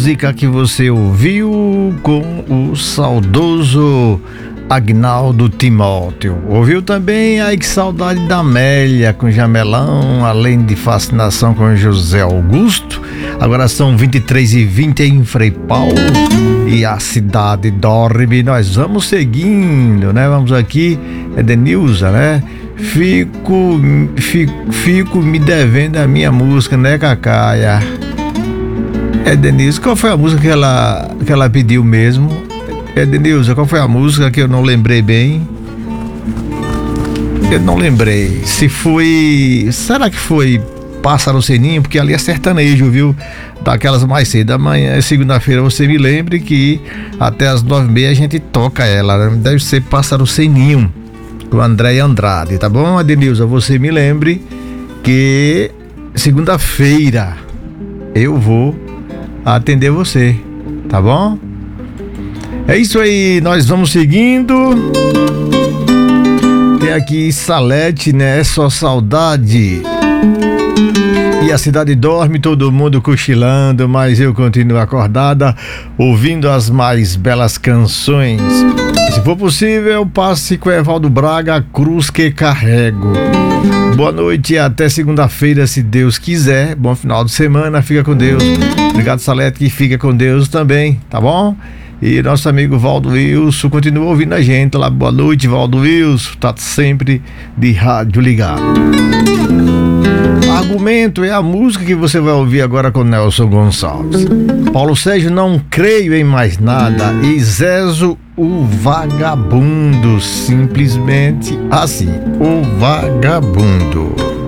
música que você ouviu com o saudoso Agnaldo Timóteo. Ouviu também Ai Que Saudade da Amélia com Jamelão, além de Fascinação com José Augusto. Agora são 23h20 em Frei Paulo e a cidade dorme. Nós vamos seguindo, né? Vamos aqui, Edenilza, né? Fico me devendo a minha música, né, Cacaia? Denise, qual foi a música que ela pediu mesmo? Denilza, qual foi a música que eu não lembrei bem? Eu não lembrei. Se foi... Será que foi Pássaro Sem Ninho? Porque ali é sertanejo, viu? Daquelas mais cedo. Amanhã, segunda-feira, você me lembre que até as 9h30 a gente toca ela, né? Deve ser Pássaro Sem Ninho, com André Andrade, tá bom, Denilza? Você me lembre que segunda-feira eu vou atender você, tá bom? É isso aí, nós vamos seguindo. Tem aqui Salete, né? É só saudade. E a cidade dorme, todo mundo cochilando, mas eu continuo acordada, ouvindo as mais belas canções. Se for possível, passe com Evaldo Braga, a cruz que carrego. Boa noite e até segunda-feira, se Deus quiser. Bom final de semana, fica com Deus. Obrigado, Salete, que fica com Deus também, tá bom? E nosso amigo Valdo Wilson continua ouvindo a gente lá. Boa noite, Valdo Wilson, tá sempre de rádio ligado. Argumento é a música que você vai ouvir agora com Nelson Gonçalves. Paulo Sérgio, Não Creio em Mais Nada, e Zezo, O Vagabundo, simplesmente assim, O Vagabundo.